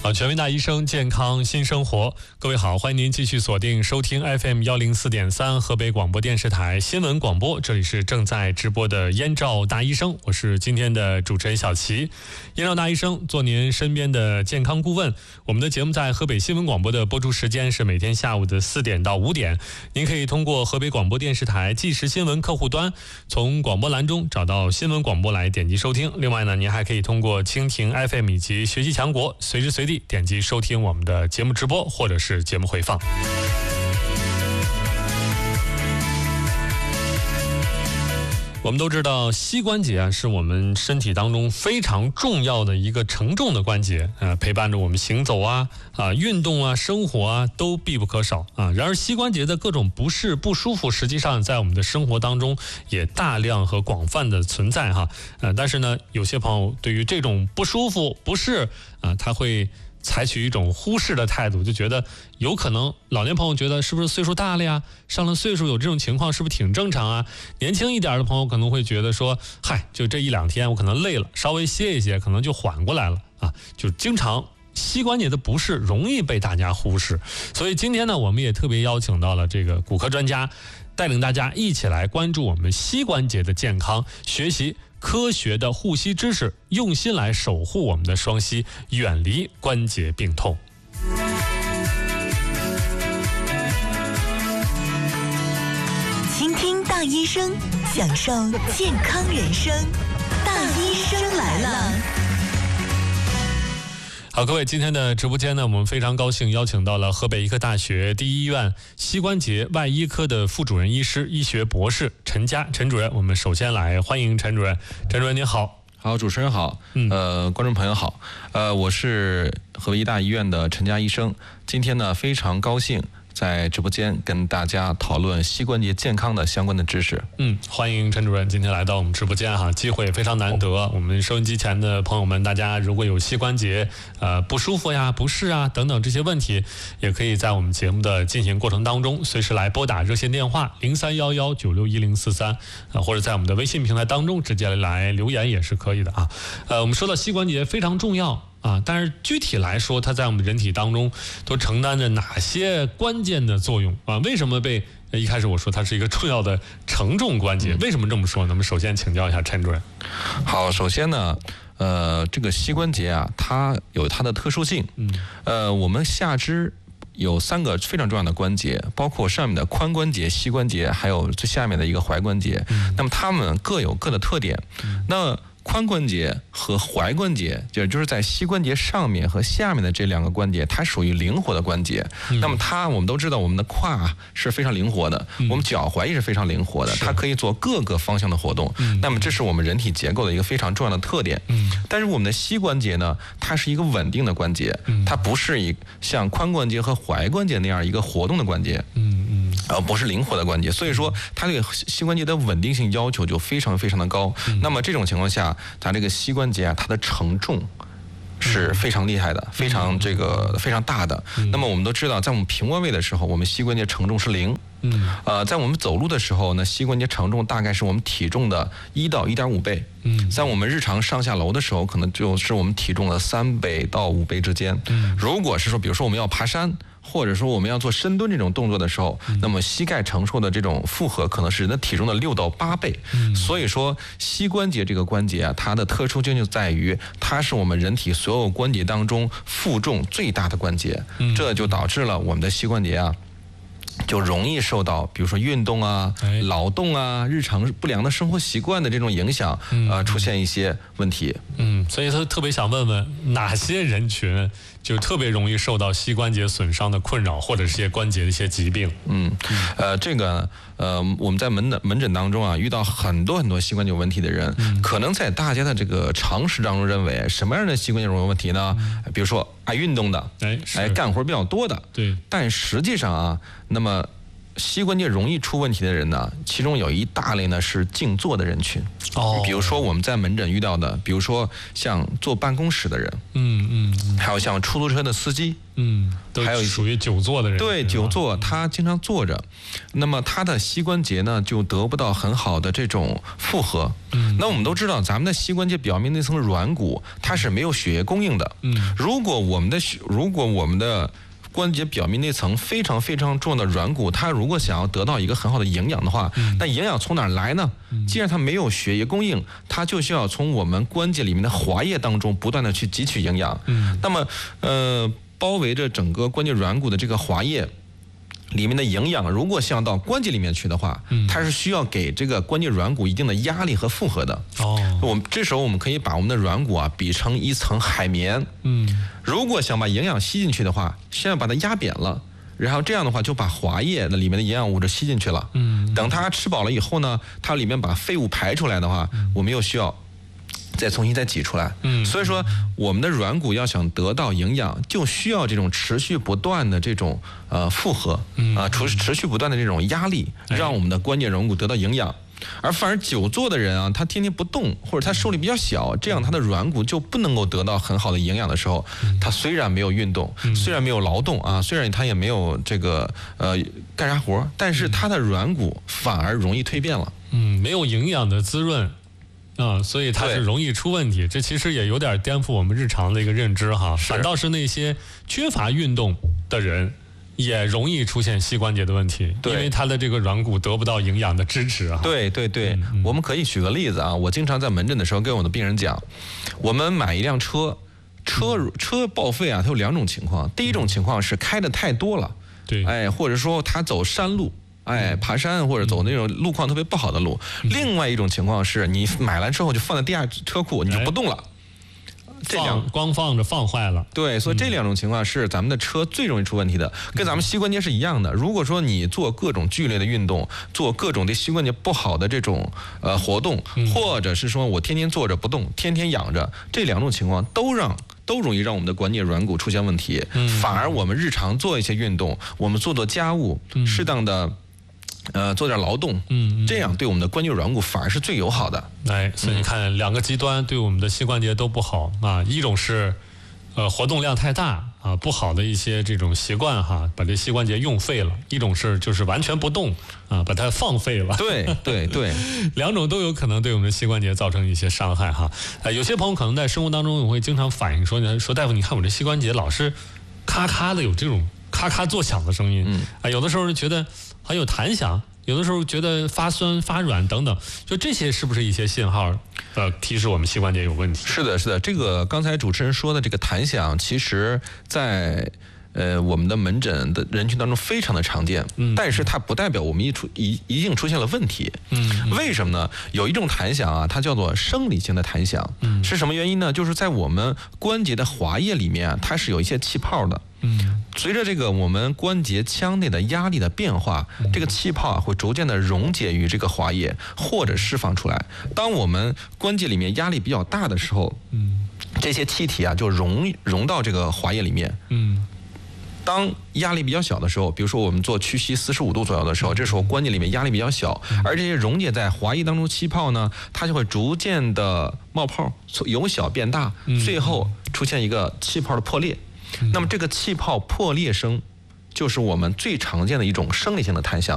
好，全民大医生，健康新生活。各位好，欢迎您继续锁定收听 FM104.3河北广播电视台新闻广播，这里是正在直播的燕赵大医生，我是今天的主持人小齐。燕赵大医生做您身边的健康顾问。我们的节目在河北新闻广播的播出时间是每天下午的4点到5点，您可以通过河北广播电视台即时新闻客户端，从广播栏中找到新闻广播来点击收听。另外呢，您还可以通过蜻蜓 FM 以及学习强国随时随地点击收听我们的节目直播或者是节目回放。我们都知道膝关节是我们身体当中非常重要的一个承重的关节，陪伴着我们行走运动生活都必不可少然而膝关节的各种不适不舒服，实际上在我们的生活当中也大量和广泛的存在但是呢，有些朋友对于这种不舒服不适他会采取一种忽视的态度，就觉得有可能老年朋友觉得是不是岁数大了呀，上了岁数有这种情况是不是挺正常年轻一点的朋友可能会觉得说，嗨，就这1-2天我可能累了，稍微歇一歇可能就缓过来了就经常膝关节的不适容易被大家忽视。所以今天呢，我们也特别邀请到了这个骨科专家，带领大家一起来关注我们膝关节的健康，学习科学的护膝知识，用心来守护我们的双膝，远离关节病痛。 倾听大医生，享受健康人生。大医生来了。 好，各位，今天的直播间呢，我们非常高兴邀请到了河北医科大学第一医院膝关节外医科的副主任医师、医学博士陈佳陈主任。我们首先来欢迎陈主任。陈主任您好。 好，主持人好，观众朋友好，我是河北医大医院的陈佳医生。今天呢，非常高兴在直播间跟大家讨论膝关节健康的相关的知识。 欢迎陈主任今天来到我们直播间机会非常难得。我们收音机前的朋友们，大家如果有膝关节不舒服不适等等这些问题，也可以在我们节目的进行过程当中随时来拨打热线电话0311961043或者在我们的微信平台当中直接来留言也是可以的我们说到膝关节非常重要但是具体来说，它在我们人体当中都承担着哪些关键的作用为什么被一开始我说它是一个重要的承重关节？为什么这么说呢？我们首先请教一下陈主任。 好，首先呢，这个膝关节它有它的特殊性。我们下肢有3个非常重要的关节，包括上面的髋关节、膝关节，还有最下面的一个踝关节。那么它们各有各的特点。那髋关节和踝关节，也就是在膝关节上面和下面的这2个关节，它属于灵活的关节。那么我们都知道，我们的胯是非常灵活的，我们脚踝也是非常灵活的，它可以做各个方向的活动。那么这是我们人体结构的一个非常重要的特点。但是我们的膝关节呢，它是一个稳定的关节，它不是像髋关节和踝关节那样一个活动的关节。不是灵活的关节，所以说它对膝关节的稳定性要求就非常非常的高。那么这种情况下，它这个膝关节它的承重是非常厉害的，非常大的。那么我们都知道，在我们平卧位的时候，我们膝关节承重是0。在我们走路的时候呢，膝关节承重大概是我们体重的1到1.5倍。在我们日常上下楼的时候，可能就是我们体重的3倍到5倍之间。如果是说，比如说我们要爬山，或者说我们要做深蹲这种动作的时候，那么膝盖承受的这种负荷可能是人的体重的6到8倍。所以说膝关节这个关节它的特殊性就在于，它是我们人体所有关节当中负重最大的关节。这就导致了我们的膝关节就容易受到比如说运动劳动日常不良的生活习惯的这种影响，出现一些问题。 所以他特别想问问哪些人群就特别容易受到膝关节损伤的困扰，或者是些关节的一些疾病。 这个我们在门诊当中遇到很多膝关节有问题的人，可能在大家的这个常识当中认为什么样的膝关节有问题呢？比如说爱运动的，干活比较多的。 对。 但实际上那么膝关节容易出问题的人呢，其中有一大类呢是静坐的人群。比如说我们在门诊遇到的，比如说像坐办公室的人，还有像出租车的司机， 还有属于久坐的人。 对，久坐，他经常坐着，那么他的膝关节呢就得不到很好的这种负荷。那我们都知道，咱们的膝关节表面那层软骨，它是没有血液供应的。如果我们的关节表面那层非常非常重要的软骨，它如果想要得到一个很好的营养的话，那营养从哪儿来呢？既然它没有血液供应，它就需要从我们关节里面的滑液当中不断的去汲取营养。那么包围着整个关节软骨的这个滑液里面的营养，如果想到关节里面去的话，它是需要给这个关节软骨一定的压力和负荷的。这时候我们可以把我们的软骨啊比成一层海绵。如果想把营养吸进去的话，先要把它压扁了，然后这样的话就把滑液的里面的营养物质吸进去了。等它吃饱了以后呢，它里面把废物排出来的话，我们又需要再重新挤出来。所以说我们的软骨要想得到营养，就需要这种持续不断的这种负荷持续不断的这种压力，让我们的关节软骨得到营养。而反而久坐的人啊，他天天不动，或者他受力比较小，这样他的软骨就不能够得到很好的营养的时候，他虽然没有运动，虽然没有劳动啊，虽然他也没有这个干啥活，但是他的软骨反而容易蜕变了。 没有营养的滋润所以它是容易出问题。这其实也有点颠覆我们日常的一个认知哈。反倒是那些缺乏运动的人，也容易出现膝关节的问题，因为他的这个软骨得不到营养的支持啊。 对，我们可以举个例子啊，我经常在门诊的时候跟我的病人讲，我们买一辆车报废啊，它有两种情况。第一种情况是开的太多了，或者说他走山路。爬山或者走那种路况特别不好的路。另外一种情况是你买来之后就放在地下车库，你就不动了。 光放着放坏了。 对，所以这两种情况是咱们的车最容易出问题的，跟咱们膝关节是一样的。如果说你做各种剧烈的运动，做各种对膝关节不好的这种活动，或者是说我天天坐着不动，天天仰着，这两种情况都容易让我们的关节软骨出现问题。反而我们日常做一些运动，我们做家务，适当的做点劳动，这样对我们的关节软骨反而是最友好的。 所以你看，两个极端对我们的膝关节都不好啊。一种是活动量太大啊，不好的一些这种习惯哈，把这膝关节用废了；一种是就是完全不动啊，把它放废了。 对， 两种都有可能对我们的膝关节造成一些伤害哈。有些朋友可能在生活当中我会经常反映说大夫，你看我这膝关节老是咔咔的有这种咔咔作响的声音，有的时候觉得很有弹响，有的时候觉得发酸发软等等，就这些是不是一些信号提示我们膝关节有问题？ 是的，这个刚才主持人说的这个弹响，其实在我们的门诊的人群当中非常的常见，但是它不代表我们一定出现了问题。为什么呢？有一种弹响啊，它叫做生理性的弹响，是什么原因呢？就是在我们关节的滑液里面它是有一些气泡的。随着这个我们关节腔内的压力的变化，这个气泡会逐渐的溶解于这个滑液，或者释放出来。当我们关节里面压力比较大的时候，这些气体啊就溶到这个滑液里面。当压力比较小的时候，比如说我们做屈膝45度左右的时候，这时候关节里面压力比较小，而这些溶解在滑液当中气泡呢，它就会逐渐的冒泡，由小变大，最后出现一个气泡的破裂。那么这个气泡破裂声就是我们最常见的一种生理性的弹响。